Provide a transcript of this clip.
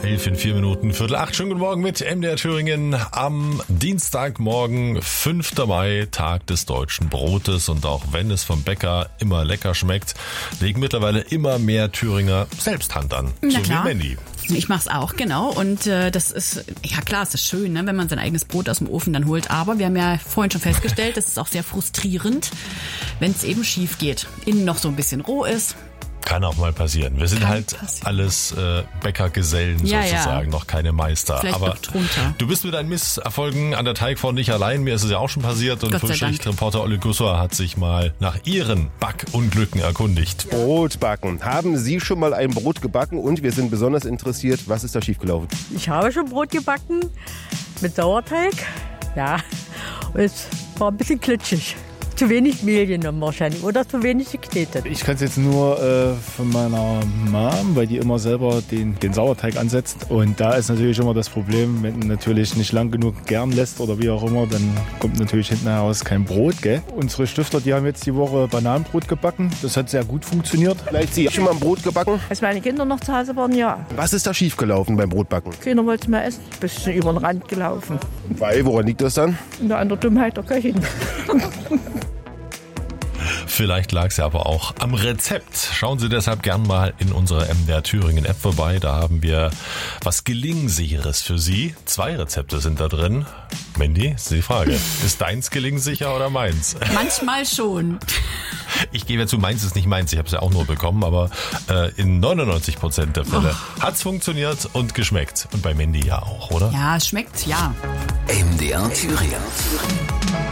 11 in 4 Minuten, 7:45. Schönen guten Morgen mit MDR Thüringen am Dienstagmorgen, 5. Mai, Tag des deutschen Brotes. Und auch wenn es vom Bäcker immer lecker schmeckt, legen mittlerweile immer mehr Thüringer selbst Hand an. Na so klar. wie Mandy. Ich mach's auch, genau. Und das ist, ja klar, es ist schön, ne, wenn man sein eigenes Brot aus dem Ofen dann holt. Aber wir haben ja vorhin schon festgestellt, das ist auch sehr frustrierend, wenn es eben schief geht. Innen noch so ein bisschen roh ist. Kann auch mal passieren. Wir sind Kann halt passieren. alles Bäckergesellen Ja, sozusagen, noch keine Meister. Vielleicht Aber noch drunter. du bist mit deinen Misserfolgen an der Teigfront nicht allein. Mir ist es ja auch schon passiert. Und Gott sei Dank. Frühschicht-Reporter Olli Gussor hat sich mal nach ihren Backunglücken erkundigt. Brot backen. Haben Sie schon mal ein Brot gebacken? Und wir sind besonders interessiert, was ist da schiefgelaufen? Ich habe schon Brot gebacken mit Sauerteig. Ja, und es war ein bisschen klitschig. Zu wenig Mehl genommen wahrscheinlich oder zu wenig geknetet. Ich kann es jetzt nur von meiner Mom, weil die immer selber den Sauerteig ansetzt. Und da ist natürlich immer das Problem, wenn du natürlich nicht lang genug gären lässt oder wie auch immer, dann kommt natürlich hinten heraus kein Brot, gell? Unsere Stifter, die haben jetzt die Woche Bananenbrot gebacken. Das hat sehr gut funktioniert. Vielleicht Sie schon mal ein Brot gebacken? Als meine Kinder noch zu Hause waren, ja. Was ist da schiefgelaufen beim Brotbacken? Keiner wollte es mehr essen. Ein bisschen über den Rand gelaufen. Weil, woran liegt das dann? Nur an der Dummheit der Köchin. Vielleicht lag es ja aber auch am Rezept. Schauen Sie deshalb gern mal in unserer MDR Thüringen App vorbei. Da haben wir was Gelingsicheres für Sie. 2 Rezepte sind da drin. Mandy, ist die Frage. Ist deins gelingsicher oder meins? Manchmal schon. Ich gebe ja zu, meins ist nicht meins. Ich habe es ja auch nur bekommen, aber in 99% der Fälle hat's funktioniert und geschmeckt. Und bei Mandy ja auch, oder? Ja, es schmeckt, ja. MDR Thüringen.